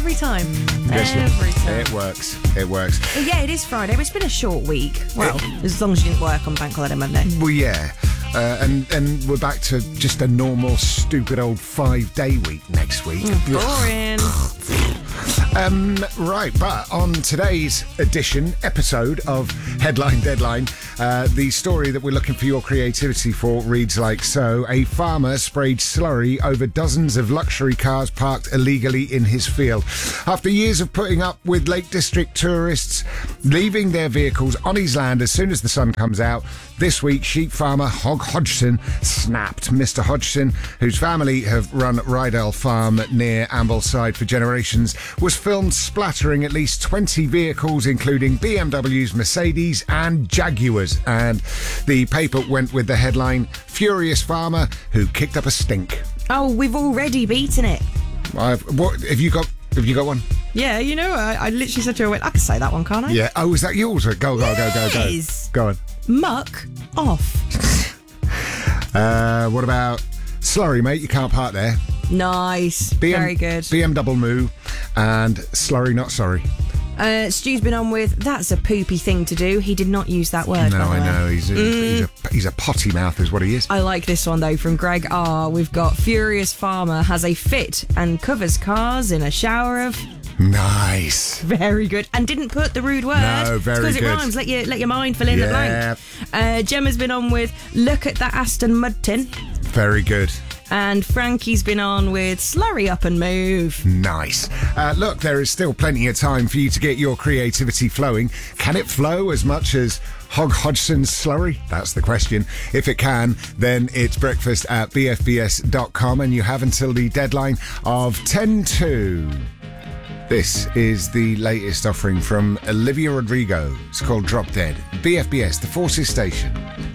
every time. Yes, Every time. It works. It works. Well, yeah, it is Friday, but it's been a short week. Well, as long as you didn't work on Bank Holiday Monday. Well, yeah. And we're back to just a normal, stupid old 5-day week next week. Boring. Right, but on today's episode of Headline Deadline, the story that we're looking for your creativity for reads like so. A farmer sprayed slurry over dozens of luxury cars parked illegally in his field. After years of putting up with Lake District tourists leaving their vehicles on his land as soon as the sun comes out, this week sheep farmer Hog Hodgson snapped. Mr. Hodgson, whose family have run Rydell Farm near Ambleside for generations, was filmed splattering at least 20 vehicles, including BMWs, Mercedes and Jaguars. And the paper went with the headline, Furious Farmer Who Kicked Up a Stink. Oh, we've already beaten it. What have you got? Have you got one? Yeah, you know, I literally said to her, I can say that one, can't I? Yeah. Oh, is that yours? Go. Yes. Go on. Muck off. What about slurry, mate? You can't park there. Nice. Very good. BM double moo and slurry, not sorry. Stu's been on with, that's a poopy thing to do. He did not use that word. No, by the I know. way. He's a potty mouth is what he is. I like this one, though, from Greg R. We've got Furious Farmer has a fit and covers cars in a shower of... Nice. Very good. And didn't put the rude word. No, very good. Because good. it rhymes. Let your mind fill in the blank. Gemma's been on with, look at that Aston mud tin. Very good. And Frankie's been on with slurry up and move. Nice. Look, there is still plenty of time for you to get your creativity flowing. Can it flow as much as Hog Hodgson's slurry? That's the question. If it can, then it's breakfast at bfbs.com and you have until the deadline of 10:02. This is the latest offering from Olivia Rodrigo. It's called Drop Dead. BFBS, the Forces Station.